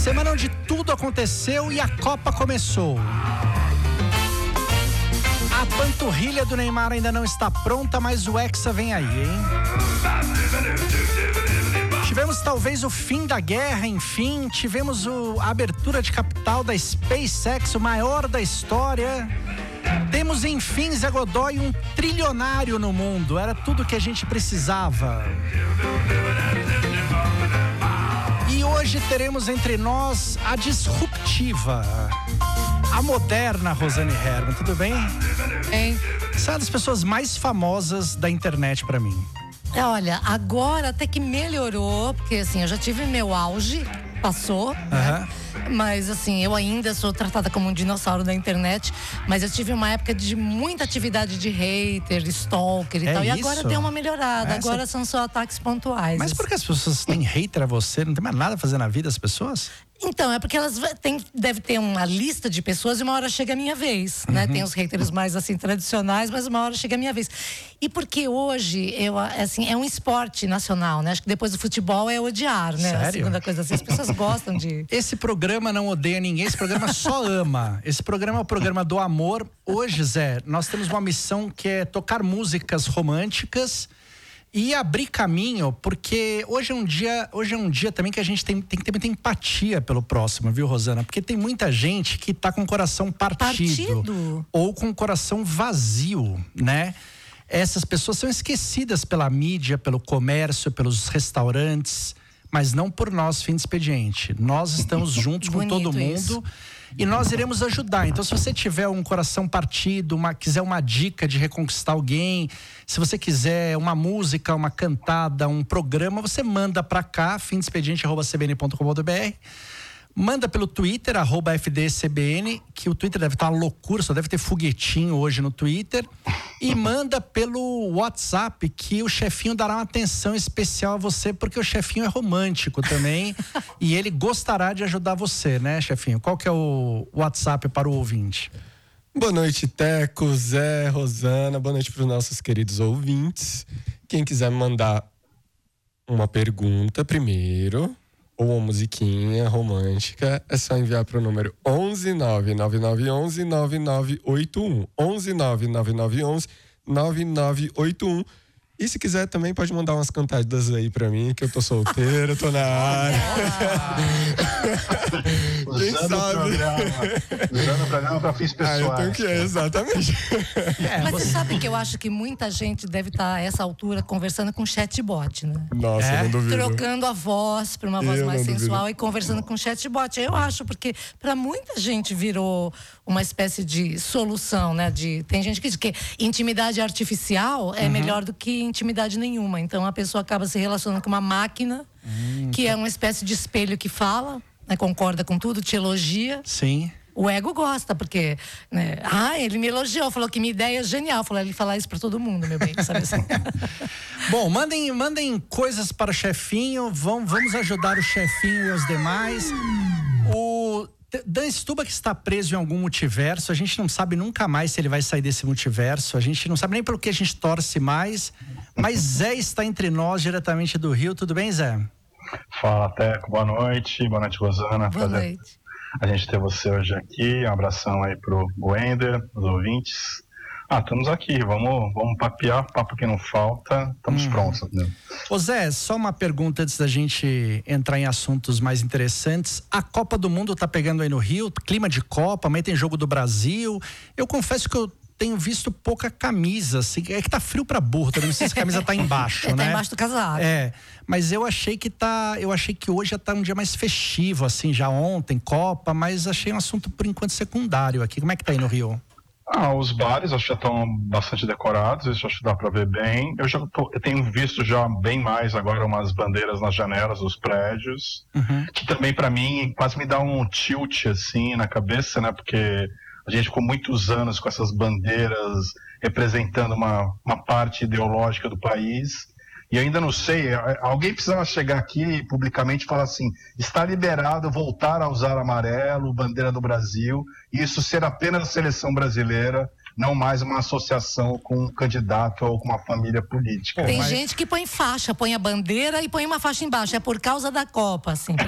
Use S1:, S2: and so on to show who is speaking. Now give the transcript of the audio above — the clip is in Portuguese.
S1: Semana onde tudo aconteceu e a Copa começou. A panturrilha do Neymar ainda não está pronta, mas o Hexa vem aí, hein? Tivemos talvez o fim da guerra, enfim. Tivemos a abertura de capital da SpaceX, o maior da história. Temos, enfim, Zé Godoy, um trilionário no mundo. Era tudo que a gente precisava. E hoje teremos entre nós a disruptiva, a moderna Rosane Herman. Tudo bem?
S2: Bem.
S1: Você é uma das pessoas mais famosas da internet pra mim.
S2: Olha, agora até que melhorou, porque assim, eu já tive meu auge, passou, né? Mas assim, eu ainda sou tratada como um dinossauro da internet, mas eu tive uma época de muita atividade de hater, stalker e tal, e agora deu uma melhorada, agora são só ataques pontuais.
S1: Mas por que as pessoas têm hater a você? Não tem mais nada a fazer na vida, as pessoas?
S2: Então, é porque elas deve ter uma lista de pessoas e uma hora chega a minha vez, né? Tem os haters mais assim tradicionais, mas uma hora chega a minha vez. E porque hoje é um esporte nacional, né? Acho que depois do futebol é odiar, né?
S1: Sério?
S2: A segunda coisa assim, as pessoas gostam de...
S1: Esse programa não odeia ninguém, esse programa só ama. Esse programa é o programa do amor. Hoje, Zé, nós temos uma missão que é tocar músicas românticas e abrir caminho, porque hoje é um dia também que a gente tem que ter muita empatia pelo próximo, viu, Rosana? Porque tem muita gente que tá com o coração partido ou com o coração vazio, né? Essas pessoas são esquecidas pela mídia, pelo comércio, pelos restaurantes, mas não por nós, fim de expediente. Nós estamos juntos com todo mundo isso. E nós iremos ajudar. Então, se você tiver um coração partido, quiser uma dica de reconquistar alguém, se você quiser uma música, uma cantada, um programa, você manda pra cá, fimdeexpediente@cbn.com.br. Manda pelo Twitter, @FDCBN, que o Twitter deve estar uma loucura, só deve ter foguetinho hoje no Twitter. E manda pelo WhatsApp, que o chefinho dará uma atenção especial a você, porque o chefinho é romântico também. E ele gostará de ajudar você, né, chefinho? Qual que é o WhatsApp para o ouvinte?
S3: Boa noite, Teco, Zé, Rosana. Boa noite para os nossos queridos ouvintes. Quem quiser me mandar uma pergunta primeiro, ou uma musiquinha romântica, é só enviar para o número 11999119981. 11999119981. E se quiser também pode mandar umas cantadas aí pra mim, que eu tô solteiro, tô na área. Quem sabe?
S4: Usando o programa pra fins pessoais.
S3: Exatamente.
S2: Mas você sabe que eu acho que muita gente deve estar a essa altura conversando com chatbot, né?
S3: Nossa, não duvido.
S2: Trocando a voz pra uma voz mais sensual e conversando com chatbot. Eu acho, porque pra muita gente virou uma espécie de solução, né? Tem gente que diz que intimidade artificial é melhor do que intimidade nenhuma. Então a pessoa acaba se relacionando com uma máquina que é uma espécie de espelho que fala, né, concorda com tudo, te elogia.
S1: Sim.
S2: O ego gosta, porque, né, ele me elogiou, falou que minha ideia é genial. Falou, ele falar isso pra todo mundo, meu bem, sabe assim?
S1: Bom, mandem coisas para o chefinho, vamos ajudar o chefinho e os demais. O Dan Stuba, que está preso em algum multiverso, a gente não sabe nunca mais se ele vai sair desse multiverso, a gente não sabe nem pelo que a gente torce mais, mas Zé está entre nós, diretamente do Rio. Tudo bem, Zé?
S4: Fala, Teco, boa noite, Rosana.
S2: Boa noite.
S4: A gente ter você hoje aqui, um abração aí pro Wender, os ouvintes. Estamos aqui, vamos papear, papo que não falta, estamos prontos. Né?
S1: Ô Zé, só uma pergunta antes da gente entrar em assuntos mais interessantes. A Copa do Mundo tá pegando aí no Rio, clima de Copa, amanhã tem jogo do Brasil. Eu confesso que eu tenho visto pouca camisa, assim, é que tá frio pra burro, também não sei se a camisa tá embaixo, né?
S2: Tá embaixo do casaco.
S1: Mas eu achei que hoje já tá um dia mais festivo, assim, já ontem, Copa, mas achei um assunto por enquanto secundário aqui. Como é que tá aí no Rio?
S4: Os bares acho que já estão bastante decorados, isso acho que dá para ver bem. Eu tenho visto já bem mais agora umas bandeiras nas janelas dos prédios, que também para mim quase me dá um tilt assim na cabeça, né? Porque a gente ficou muitos anos com essas bandeiras representando uma parte ideológica do país. E eu ainda não sei, alguém precisava chegar aqui publicamente e falar assim, está liberado voltar a usar amarelo, bandeira do Brasil, e isso ser apenas a seleção brasileira, não mais uma associação com um candidato ou com uma família política.
S2: Tem gente que põe faixa, põe a bandeira e põe uma faixa embaixo, é por causa da Copa, assim.